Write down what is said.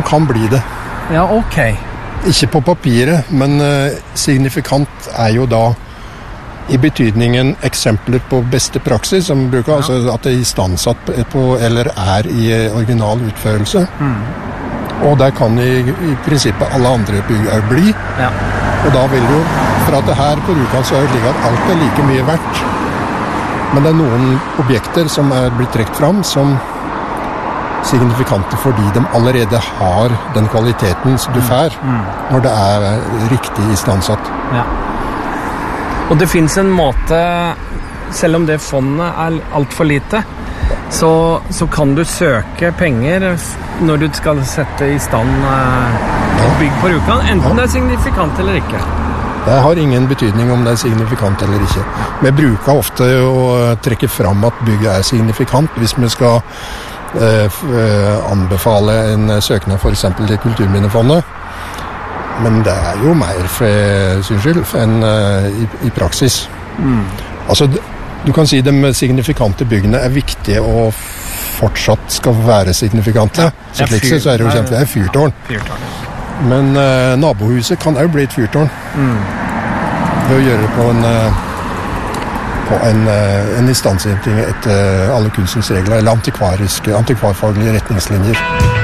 kan bli det. Ja, ok. Ikke på papiret, men signifikant jo da i betydningen eksempler på beste praksis, som bruker, altså at det istandsatt på, eller i original utførelse. Og der kan i prinsippet alle andre bygg bli. Ja. Og da vil jo, for at det her på Rjukan så det slik at alt like mye verdt. Men det noen objekter som blitt trekt fram som signifikante fordi de allerede har den kvaliteten du får når det riktig istandsatt. Ja. Og det finnes en måte, selv om det fondet alt for lite, så kan du søke penger når du skal sette i stand et bygg på Rjukan, enten det signifikant eller ikke. Det har ingen betydning om det signifikant eller ikke. Vi bruker ofte å trekke fram at bygget signifikant hvis vi skal anbefale en søknad for eksempel til Kulturminnefondet. Men det jo mer for sin skyld enn i praksis. Altså, du kan si de signifikante byggene viktige og fortsatt skal være signifikante. Så slik så det jo kjent det fyrtårn. Men nabohuset kan også bli et fyrtårn. Ved å gjøre det på en istandsetting etter alle kunstens regler, eller antikvarfaglige retningslinjer.